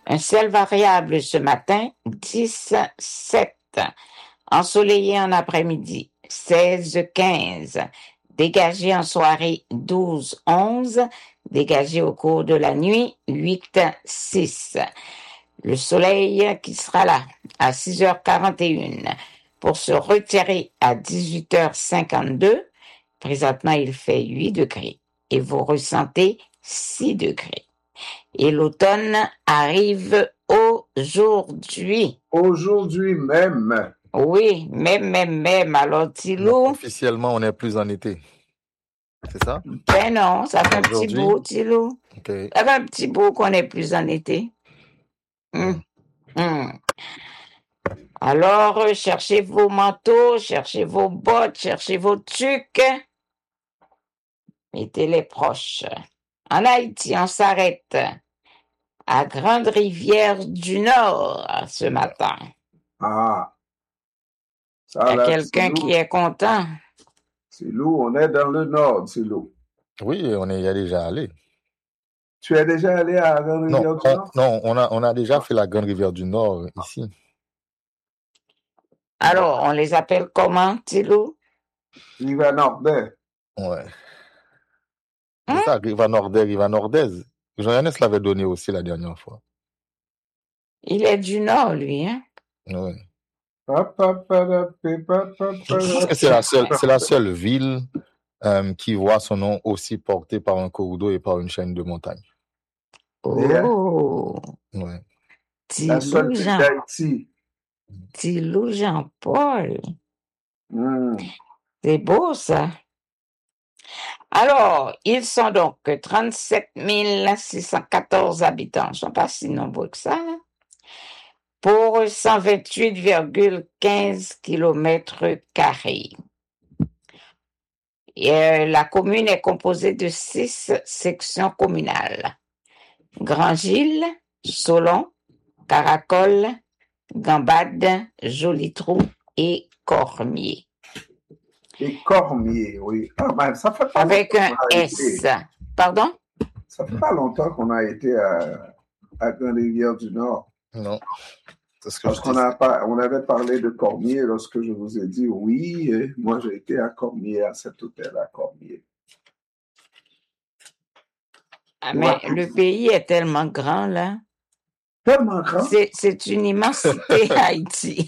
Un ciel variable ce matin, 10-7. Ensoleillé en après-midi, 16-15. Dégagé en soirée, 12-11. Dégagé au cours de la nuit, 8-6. Le soleil qui sera là à 6h41 pour se retirer à 18h52. Présentement, il fait 8 degrés et vous ressentez 6 degrés. Et l'automne arrive aujourd'hui. Aujourd'hui même. Oui, même. Alors, Donc, Tilou, officiellement, on n'est plus en été. C'est ça? ben non, ça fait un petit Aujourd'hui? bout, Tilou. OK. Ça fait un petit bout qu'on n'est plus en été. Alors, cherchez vos manteaux, cherchez vos bottes, cherchez vos tuques. Mettez-les proches. En Haïti, on s'arrête à Grande-Rivière du Nord ce matin. Ah. Il y a quelqu'un qui est content. C'est lourd, on est dans le nord, c'est lourd. Oui, on y est déjà allé. Tu es déjà allé à Grande-Rivière du Nord? Non, on a déjà fait la Grande-Rivière du Nord ici. Alors, on les appelle comment, Tilou? Riva Nordais. Ouais. C'est ça, Riva Nordais, Riva Nordaise. Jean-Ernest l'avait donné aussi la dernière fois. Il est du Nord, lui, hein? Oui. Je pense que c'est la seule ville qui voit son nom aussi porté par un cours d'eau et par une chaîne de montagnes. Oh! Ouais. La seule ville d'Haïti. Tilou Jean-Paul. C'est beau, ça. Alors, ils sont donc 37 614 habitants. Ils ne sont pas si nombreux que ça, hein? Pour 128,15 km². La commune est composée de 6 sections communales. Grand-Gilles, Solon, Caracol, Gambade, Joli-Trou et Cormier. Et Cormier, oui. Ah, ben, ça fait pas avec un S. Pardon? Ça fait pas longtemps qu'on a été à Grande-Rivière du Nord. Non. Parce qu'on on avait parlé de Cormier lorsque je vous ai dit oui. Et moi, j'ai été à Cormier, à cet hôtel à Cormier. Ah, mais le pays est tellement grand, là. Tellement grand? C'est une immensité, Haïti.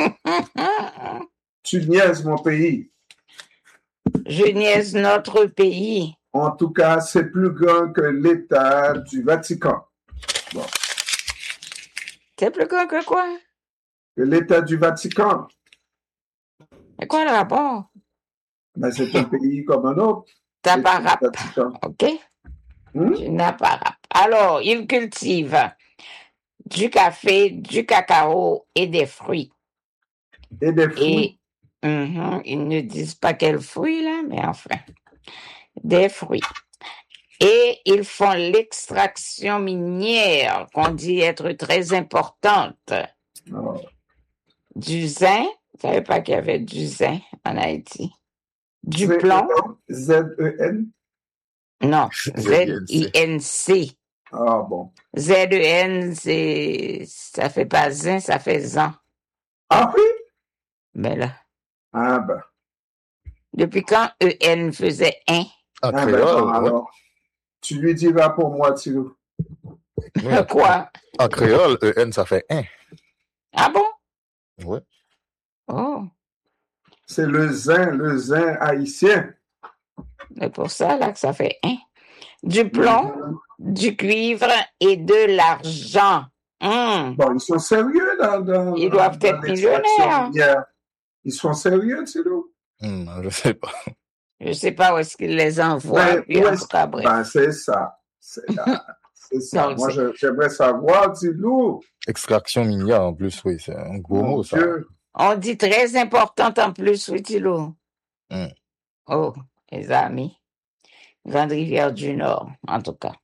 Tu niaises mon pays. Je niaise notre pays. En tout cas, c'est plus grand que l'État du Vatican. Bon. C'est plus grand que quoi? Que l'État du Vatican. Mais quoi le rapport? Ben, c'est un pays comme un autre. T'as pas rap. OK? Tu n'as pas rap. Alors, ils cultivent du café, du cacao et des fruits. Et des fruits? Ils ne disent pas quels fruits, là, mais enfin, des fruits. Et ils font l'extraction minière, qu'on dit être très importante. Oh. Du zinc, vous savez pas qu'il y avait du zinc en Haïti? Du plomb? Z-E-N? Non, Z-I-N-C. Ah bon. Z-E-N, ça fait pas zinc, ça fait zan. Ah oui? Ben là. Ah ben. Depuis quand E-N faisait un? En créole, alors, tu lui diras pour moi, Thilo. Oui. Quoi? En créole, E-N, ça fait un. Ah bon? Oui. Oh. C'est le zin haïtien. C'est pour ça, là, que ça fait un. Du plomb, du cuivre et de l'argent. Bon, ils sont sérieux dans ils doivent être millionnaires. Ils sont sérieux, Thilo? Je sais pas. Je sais pas où est-ce qu'ils les envoient. C'est ça. C'est ça. Donc, moi, j'aimerais savoir, Thilo. Extraction minière, en plus, oui, c'est un gros mot, ça. On dit très importante en plus, oui, Thilo. Oh, les amis. Grande-Rivière du Nord, en tout cas.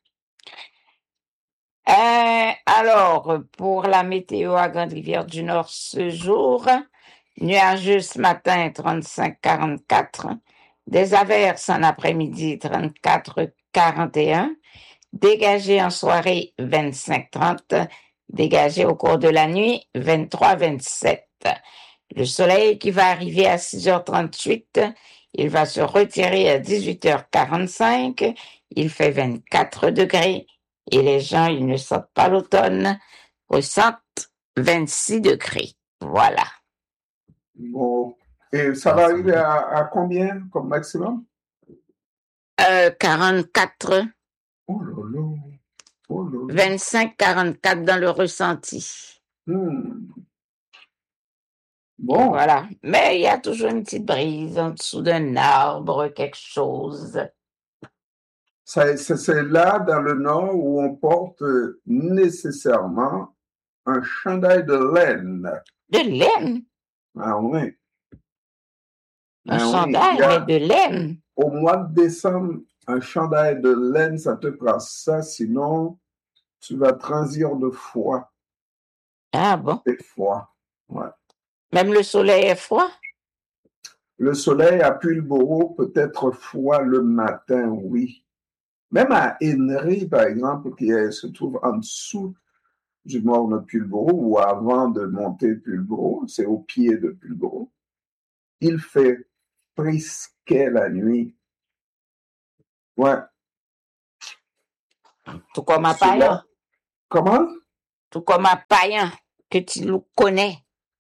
Alors, pour la météo à Grande-Rivière du Nord ce jour, nuageux ce matin, 35-44. Des averses en après-midi, 34-41. Dégagé en soirée, 25-30. dégagé au cours de la nuit, 23-27. Le soleil qui va arriver à 6h38, il va se retirer à 18h45, il fait 24 degrés et les gens, ils ne sortent pas l'automne, ressentent 26 degrés. Voilà. Bon. Et ça va arriver à combien comme maximum? 44. Oh là là. Oh là là. 25-44 dans le ressenti. Bon. Voilà. Mais il y a toujours une petite brise en dessous d'un arbre, quelque chose. C'est là, dans le nord, où on porte nécessairement un chandail de laine. De laine? Ah oui. Un chandail, mais de laine? Au mois de décembre, un chandail de laine, ça te prend ça, sinon tu vas transir de froid. Ah bon? C'est froid, ouais. Même le soleil est froid? Le soleil à Pulboro peut être froid le matin, oui. Même à Henry, par exemple, qui se trouve en dessous du mort de Pulboro, ou avant de monter Pulboro, c'est au pied de Pulboro, il fait frisquet la nuit. Ouais. Tout comme un païen. Comment? Tout comme un païen que tu connais.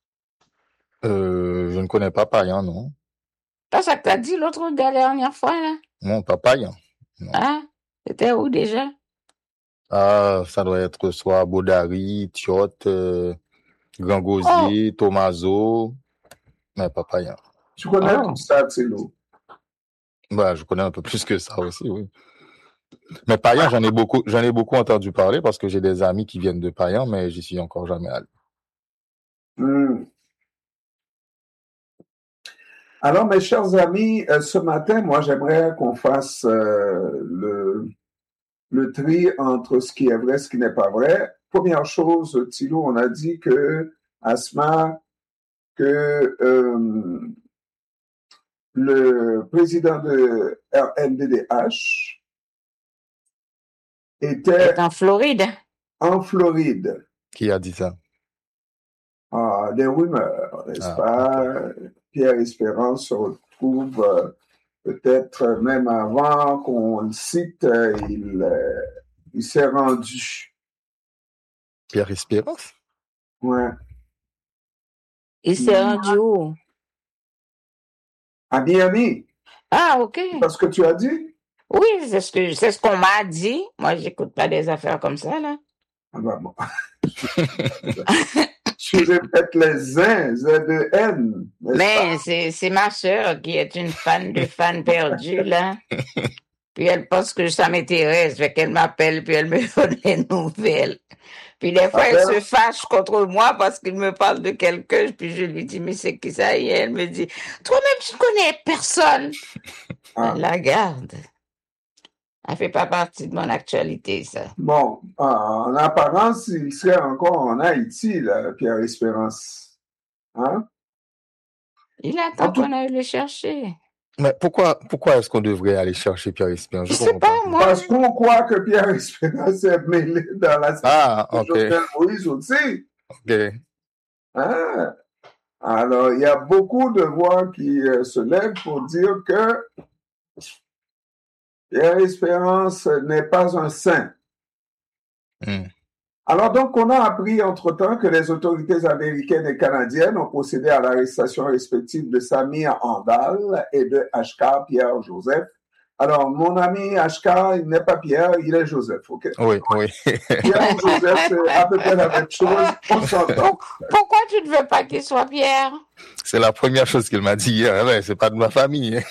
Je ne connais pas païen, non. C'est ça que tu as dit l'autre dernière fois, là? Non, pas païen. Non. Ah, c'était où déjà? Ah, ça doit être soit Baudary, Thiot, Grand Gosier, Tomaso, mais pas païen. Tu connais tout ça, Thilo? Bah, je connais un peu plus que ça aussi, oui. Mais païen, j'en ai beaucoup entendu parler parce que j'ai des amis qui viennent de païen, mais j'y suis encore jamais allé. Alors, mes chers amis, ce matin, moi, j'aimerais qu'on fasse le tri entre ce qui est vrai et ce qui n'est pas vrai. Première chose, Thilo, on a dit que Asma, que le président de RNDDH était en Floride. En Floride. Qui a dit ça? Des rumeurs, n'est-ce pas? Okay. Pierre Espérance se retrouve peut-être même avant qu'on le cite, il s'est rendu. Pierre Espérance? Ouais. Il s'est rendu où? À Miami. Ah, ok. C'est ce que tu as dit? Oui, c'est ce qu'on m'a dit. Moi, j'écoute pas des affaires comme ça, là. Ah ben bon. Tu répètes les Z-E-N. Mais c'est ma sœur qui est une fan de fan perdue, là. Puis elle pense que ça m'intéresse, fait qu'elle m'appelle, puis elle me donne les nouvelles. Puis des fois, elle se fâche contre moi parce qu'il me parle de quelqu'un, puis je lui dis, mais c'est qui ça? Et elle me dit, toi-même, tu connais personne. Elle la garde. Elle fait pas partie de mon actualité, ça. Bon, en apparence, il serait encore en Haïti, là, Pierre Espérance. Hein? Il attend qu'on aille le chercher. Mais pourquoi est-ce qu'on devrait aller chercher Pierre Espérance? Je sais pas, moi. Parce qu'on croit que Pierre Espérance est mêlé dans la situation de Jovenel Moïse aussi. OK. Hein? Alors, il y a beaucoup de voix qui se lèvent pour dire que Pierre Espérance n'est pas un saint. Alors donc, on a appris entre-temps que les autorités américaines et canadiennes ont procédé à l'arrestation respective de Samir Andal et de Ashkar Pierre-Joseph. Alors, mon ami Ashkar, il n'est pas Pierre, il est Joseph, ok? Oui. Pierre-Joseph, c'est à peu près la même chose, on s'entend. Pourquoi tu ne veux pas qu'il soit Pierre? C'est la première chose qu'il m'a dit hier, ouais, c'est pas de ma famille.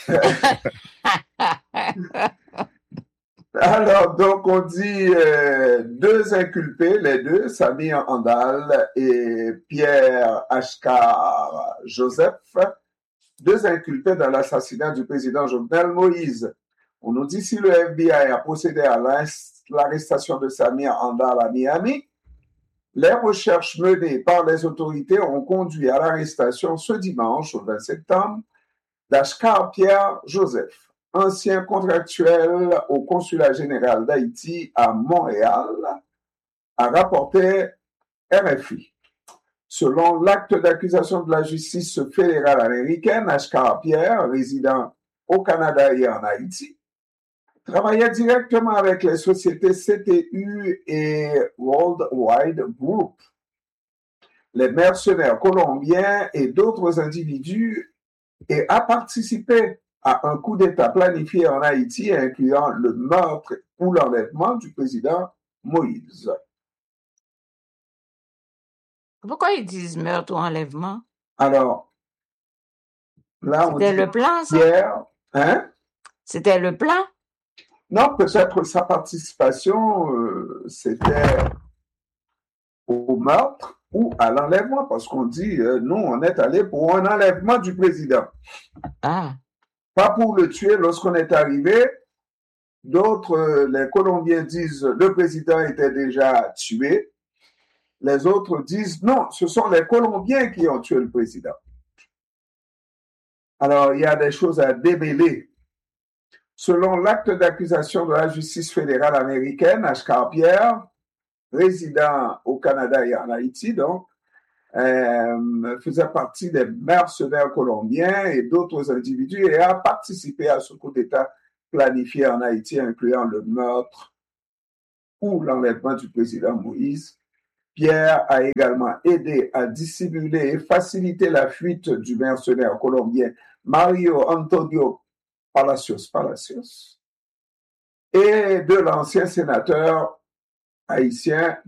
Alors, donc, on dit deux inculpés, les deux, Samir Andal et Pierre Ashkar Joseph, deux inculpés dans l'assassinat du président Jovenel Moïse. On nous dit si le FBI a procédé à l'arrestation de Samir Andal à Miami, les recherches menées par les autorités ont conduit à l'arrestation ce dimanche, au 20 septembre, d'Ashkar Pierre Joseph, ancien contractuel au consulat général d'Haïti à Montréal, a rapporté RFI. Selon l'acte d'accusation de la justice fédérale américaine, Ashkar Pierre, résident au Canada et en Haïti, travaillait directement avec les sociétés CTU et Worldwide Group, les mercenaires colombiens et d'autres individus, et a participé à un coup d'État planifié en Haïti, incluant le meurtre ou l'enlèvement du président Moïse. Pourquoi ils disent meurtre ou enlèvement? Alors, là, on C'était dit le plan, ça? Pierre, hein? C'était le plan? Non, peut-être sa participation, c'était au meurtre ou à l'enlèvement, parce qu'on dit, nous, on est allé pour un enlèvement du président. Ah. Pas pour le tuer lorsqu'on est arrivé. D'autres, les Colombiens disent, le président était déjà tué. Les autres disent, non, ce sont les Colombiens qui ont tué le président. Alors, il y a des choses à démêler. Selon l'acte d'accusation de la justice fédérale américaine, Ashkar Pierre, résident au Canada et en Haïti, donc, faisait partie des mercenaires colombiens et d'autres individus et a participé à ce coup d'État planifié en Haïti, incluant le meurtre ou l'enlèvement du président Moïse. Pierre a également aidé à dissimuler et faciliter la fuite du mercenaire colombien Mario Antonio Palacios et de l'ancien sénateur haïtien